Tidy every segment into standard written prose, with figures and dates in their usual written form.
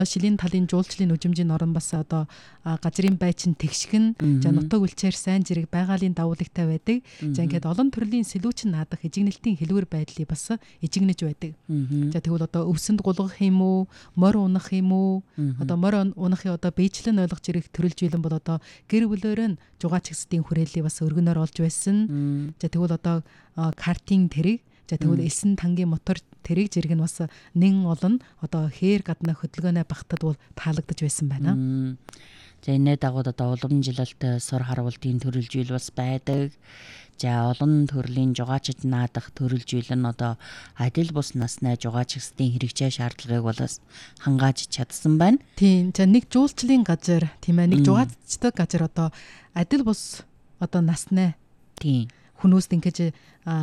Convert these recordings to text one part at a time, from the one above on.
Шилийн талын жуулчлалын нүжимжийн орон бас одоо газрын байчин тэгшгэн за нутаг үлчээр сайн зэрэг байгалийн давуулагтай байдаг. За ингээд олон төрлийн сэлүүчин наадах ижигнэлтийн хэлбэр байдлыг бас ижигнэж байдаг. За тэгвэл одоо өвсөнд гулгах юм уу, морь унах юм уу? Одоо морь унахын одоо биечлэн ойлгож ирэх төрөлжүүлэн бол одоо гэр бүлээр нь жугаачгсдын хүрээллийг бас өргөнөөр олж байсан. За тэгвэл одоо картинг тэрэг за тэгвэл элсэн тангийн мотор тэрэг зэрэг нь бас нэн олон одоо хээр гадна хөдөлгөөнөө багтад бол таалагдж байсан байна. За энэ дагууд одоо уламжилалт сор харуултын төрөлжүүл бас байдаг. За олон төрлийн жугаачд наадах төрөлжүүл нь одоо адил бус насны жугаачгсдын хэрэгцээ шаардлагыг болоос хангааж чадсан байна. Тийм. За нэг жуулчлалын газар тийм ээ нэг жугаачдаг газар одоо адил бус одоо насны тийм хүмүүст ингэж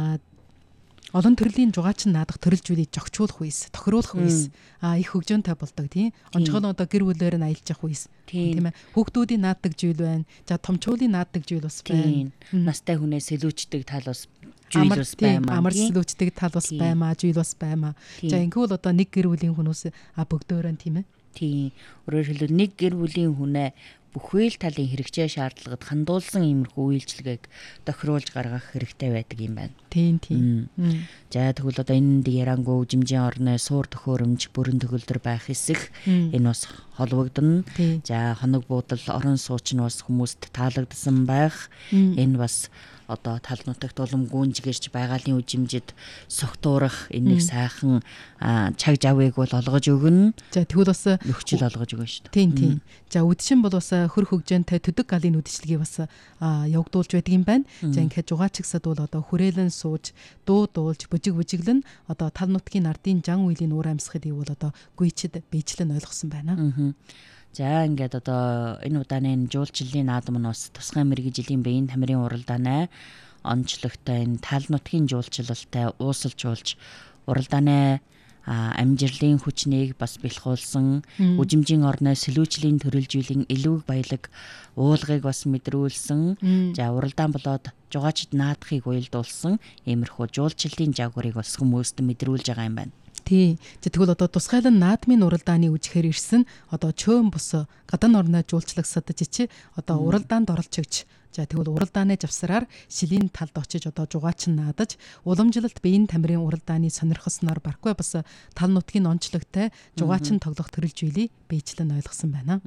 олон төрлийн жугаачин наадах төрөлжүүлийг жогчуулах үес, тохируулах үес их хөгжөөнтэй болдог тийм. Онцгой одоо гэр бүлээр нь аялж явах үес тийм ээ. Хүүхдүүдийн нааддаг зүйл байна. За томчуулын нааддаг зүйл бас байна. Настай хүнээс сэлүүчдэг тал бас зүйл бас баймаа. Амар сэлүүчдэг тал бас баймаа, зүйл бас баймаа. За ингэвэл одоо нэг гэр бүлийн хүмүүс бөгдөөрөн тийм ээ. Тийм. Өөрөөр хэлбэл нэг гэр бүлийн хүнээ бүхэл талын хэрэгцээ шаардлагад хандуулсан иймэрхүү үйлчилгээг тохируулж гаргах хэрэгтэй байдаг юм байна. Тийм. За тэгвэл одоо энэ ярангуй жимжийн орны суур төхөөрөмж бүрэн төгөлдөр байх хэсэг энэ бас холбогдно. За хоног буудал орон сууч нь бас хүмүүст таалагдсан байх. Энэ бас одоо тал нутагт улам гүнжгэрч байгалийн үжимжид согтуурах энийг сайхан чаг жавыг бол олгож өгнө. За тэгвэл бас нөхцөл олгож өгнө шүү дээ. Тийм. За үдшин бол бас хөр хөгжөөнтэй төдөг галын үдшилгийг бас явагдуулж байдаг юм байна. За ингээд жугаачгсад бол одоо хүрээлэн сууж, дуу дуулж, бүжиглэн одоо тал нутгийн ардын жан үйлийн уур амьсгалыг бол одоо гүйчэд биечлэн ойлгосон байна. За ингээд одоо энэ удааны жуулчлалын наадам нь бас тусгай мэргэжлийн биеийн тамирын уралдаанаа онцлогтой энэ тал нутгийн жуулчлалтай уусалжуулж уралдааны амжилтын хүчнийг бас бэлхүүлсэн үжимжийн орны сэлүүчлийн төрөлжүүлэн илүү баялаг уулгыг бас мэдрүүлсэн. За уралдаан болоод жугаачд наадахыг уялдуулсан иймэрхүү жуулчлалын жагварыг бас хүмүүст мэдрүүлж байгаа юм байна. Тий. Тэгвэл одоо тусгайлан наадмын уралдааны үжихээр ирсэн одоо чөөн бус гадны орны жуулчлагсад жичи одоо уралдаанд оролцогч за тэгвэл уралдааны завсраар шилийн талд очиж одоо жугаачин наадаж уламжлалт биеийн тамирын уралдааны сонирхосноор барквай бас тал нутгийн онцлогтой жугаачин тоглох төрөлжүүлийг биечлэн ойлгосон байна.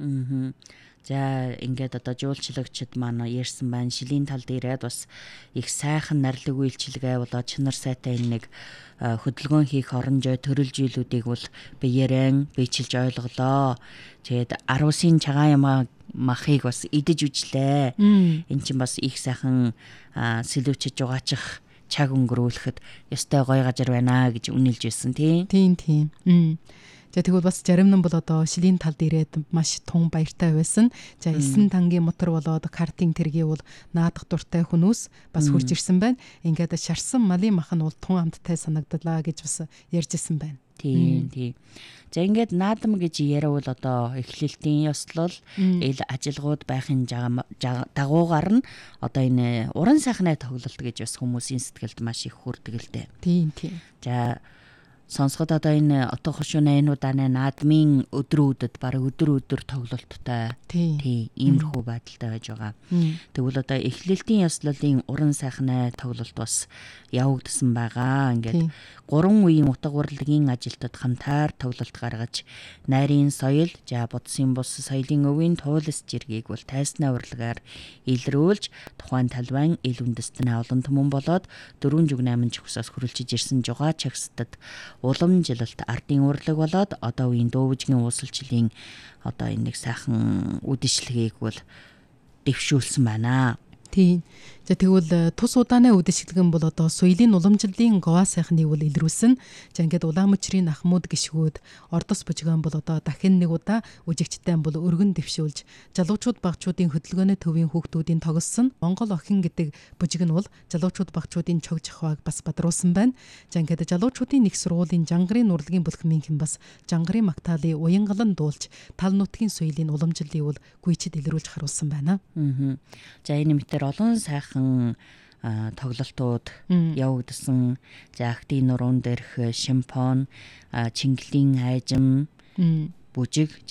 За ингээд одоо жуулчлагчид маань ярьсан байна. Шилийн талд ирээд бас их сайхан нарлаг үйлчилгээ болоод чанар сайтай энэ нэг хөдөлгөөн хийх оронжой төрөлжүүлүүдийг бол биеэрэн биечилж ойлголоо. Тэгээд 10-ийн цагаан ямаа махыг бас идэж үжлээ. Энд чинь бас их сайхан сэлүүчж жугаачих чаг өнгөрүүлэхэд ёстой гоё газар байна гэж үнэлж байсан тийм. За тэгвэл бас зарим нь бол одоо шилийн талд ирээд маш тун баяртай байсан. За элсэн тангийн мотор болоод картинг тэргийг бол наадах дуртай хүмүүс бас хурж ирсэн байна. Ингээд шарсан малын мах нь бол тун амттай санагдлаа гэж бас ярьж ирсэн байна. Тийм. За ингээд наадам гэж яриавал одоо эхлэлтийн ёслол ил ажилгууд байхын дагуугаар нь одоо энэ уран сайхны тоглолт гэж бас хүмүүсийн сэтгэлд маш их хүрдэг л дээ. Тийм. За сонсоход одоо энэ отго хошууны энэ удааны наадмын өдрүүдэд бараг өдөр тоглолттой иймэрхүү байдалтай байж байгаа. Тэгвэл одоо эхлэлтийн ёслолын уран сайхны тоглолт бас явагдсан байгаа. Ингээд 3 үеийн утга урлагийн ажилтнууд хамтаар тоглолт гаргаж найрын соёл, за бодсын бус соёлын өвийн туулас жиргийг бол тайсны урлагаар илрүүлж тухайн талбайн ил үндэстнээ олон түмэн болоод 4-8 жигсаас хүрэлцэж ирсэн жугаачгсдад уламжилалт ардын урлаг болоод одоо үеийн дөөвжгийн уусалчлалын одоо энэ нэг сайхан үдшилгээг бол дэвшүүлсэн байна. Тийм. За тэгвэл тус удааны үдшилгэн бол одоо соёлын уламжлалын говаа сайхныг бол илрүүлсэн. За ингээд Улаанмөчрийн Ахмууд гişгүүд Ордос бужиган бол одоо дахин нэг удаа үжигчтэй бол өргөн дэвшүүлж залуучууд багчуудын хөдөлгөөний төвийн хүүхдүүдийн тоглосон Монгол охин гэдэг бужиг нь бол залуучууд багчуудын чог жахваг бас бадруулсан байна. За ингээд залуучуудын нэг сургуулийн жангарын урлагийн бүлхмийн хэн бас жангарын магтаалын уянгалан дуулж тал нутгийн соёлын уламжлалыг бол гүйчэд илрүүлж харуулсан байна. За энэ мэтэр олон сайхан тоглолтууд явагдсан. За актийн нуруунд дээрх шимпон, чингэлийн айжим, бүжиг